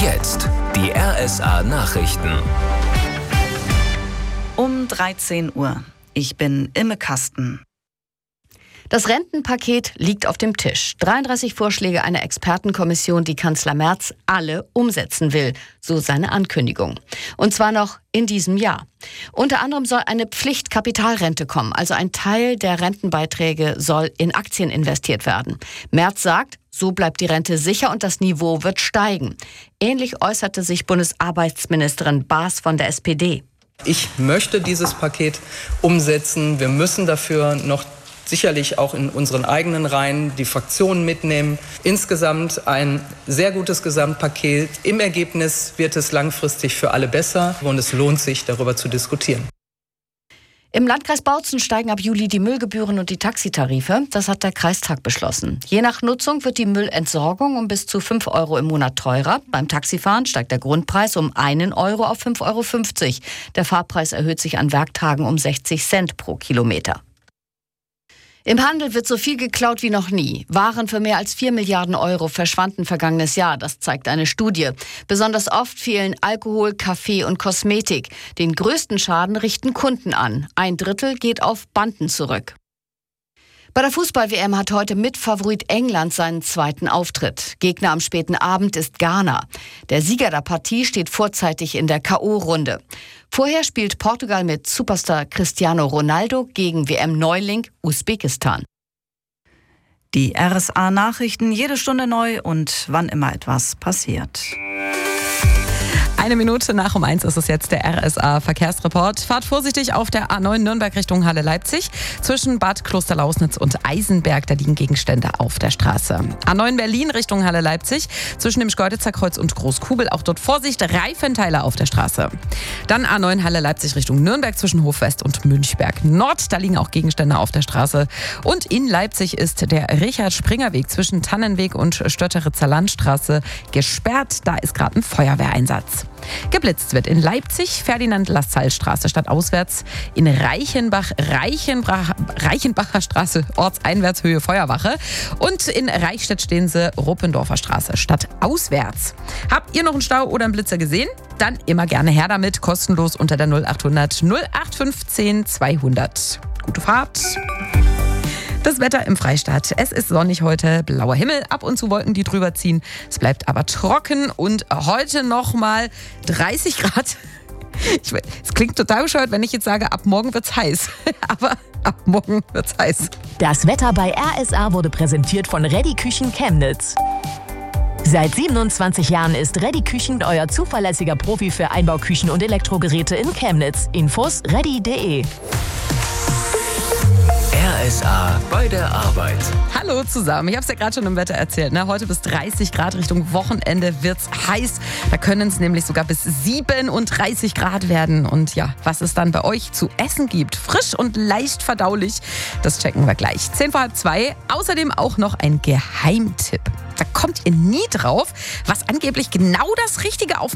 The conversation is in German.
jetzt die RSA Nachrichten. Um 13 Uhr. Ich bin Imme Kasten. Das Rentenpaket liegt auf dem Tisch. 33 Vorschläge einer Expertenkommission, die Kanzler Merz alle umsetzen will. So seine Ankündigung. Und zwar noch in diesem Jahr. Unter anderem soll eine Pflichtkapitalrente kommen. Also ein Teil der Rentenbeiträge soll in Aktien investiert werden. Merz sagt, so bleibt die Rente sicher und das Niveau wird steigen. Ähnlich äußerte sich Bundesarbeitsministerin Baas von der SPD. Ich möchte dieses Paket umsetzen. Wir müssen dafür noch sicherlich auch in unseren eigenen Reihen die Fraktionen mitnehmen. Insgesamt ein sehr gutes Gesamtpaket. Im Ergebnis wird es langfristig für alle besser und es lohnt sich, darüber zu diskutieren. Im Landkreis Bautzen steigen ab Juli die Müllgebühren und die Taxitarife. Das hat der Kreistag beschlossen. Je nach Nutzung wird die Müllentsorgung um bis zu 5 Euro im Monat teurer. Beim Taxifahren steigt der Grundpreis um 1 Euro auf 5,50 Euro. Der Fahrpreis erhöht sich an Werktagen um 60 Cent pro Kilometer. Im Handel wird so viel geklaut wie noch nie. Waren für mehr als 4 Milliarden Euro verschwanden vergangenes Jahr, das zeigt eine Studie. Besonders oft fehlen Alkohol, Kaffee und Kosmetik. Den größten Schaden richten Kunden an. 1/3 geht auf Banden zurück. Bei der Fußball-WM hat heute Mitfavorit England seinen zweiten Auftritt. Gegner am späten Abend ist Ghana. Der Sieger der Partie steht vorzeitig in der K.O.-Runde. Vorher spielt Portugal mit Superstar Cristiano Ronaldo gegen WM-Neuling Usbekistan. Die RSA Nachrichten jede Stunde neu und wann immer etwas passiert. 1 Minute nach 1 ist es jetzt der RSA Verkehrsreport. Fahrt vorsichtig auf der A9 Nürnberg Richtung Halle Leipzig. Zwischen Bad Klosterlausnitz und Eisenberg, da liegen Gegenstände auf der Straße. A9 Berlin Richtung Halle Leipzig. Zwischen dem Schkeuditzer Kreuz und Großkugel. Auch dort Vorsicht, Reifenteile auf der Straße. Dann A9 Halle Leipzig Richtung Nürnberg zwischen Hofwest und Münchberg Nord. Da liegen auch Gegenstände auf der Straße. Und in Leipzig ist der Richard-Springer-Weg zwischen Tannenweg und Stötteritzer Landstraße gesperrt. Da ist gerade ein Feuerwehreinsatz. Geblitzt wird in Leipzig, Ferdinand-Lassalle-Straße stadtauswärts, in Reichenbacher Straße ortseinwärts Höhe Feuerwache und in Reichstätt stehen sie Ruppendorfer Straße stadtauswärts. Habt ihr noch einen Stau oder einen Blitzer gesehen? Dann immer gerne her damit, kostenlos unter der 0800 0815 200. Gute Fahrt! Das Wetter im Freistaat. Es ist sonnig heute, blauer Himmel, ab und zu Wolken, die drüber ziehen. Es bleibt aber trocken und heute nochmal 30 Grad. Es klingt total bescheuert, wenn ich jetzt sage, ab morgen wird's heiß. Aber ab morgen wird's heiß. Das Wetter bei RSA wurde präsentiert von Reddy Küchen Chemnitz. Seit 27 Jahren ist Reddy Küchen euer zuverlässiger Profi für Einbauküchen und Elektrogeräte in Chemnitz. Infos reddy.de. RSA bei der Arbeit. Hallo zusammen, ich habe es ja gerade schon im Wetter erzählt. Ne? Heute bis 30 Grad Richtung Wochenende wird's heiß. Da können es nämlich sogar bis 37 Grad werden. Und ja, was es dann bei euch zu essen gibt, frisch und leicht verdaulich, das checken wir gleich. 1:10. Außerdem auch noch ein Geheimtipp. Da kommt ihr nie drauf, was angeblich genau das Richtige auf